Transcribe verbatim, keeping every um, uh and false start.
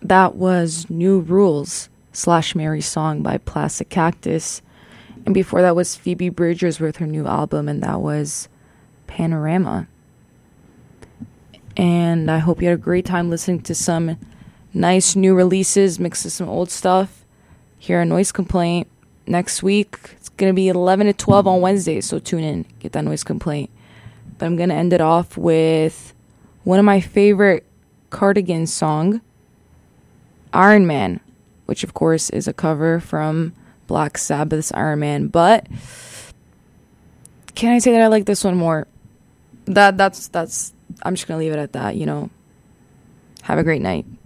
That was New Rules slash Mary Song by Plastic Cactus. And before that was Phoebe Bridgers with her new album, and that was Panorama. And I hope you had a great time listening to some nice new releases mixed with some old stuff here on Noise Complaint. Next week, it's going to be eleven to twelve on Wednesday, so tune in, get that Noise Complaint. But I'm going to end it off with one of my favorite Cardigan song, Iron Man, which of course is a cover from Black Sabbath's Iron Man. But can I say that I like this one more? That that's that's I'm just gonna leave it at that, you know. Have a great night.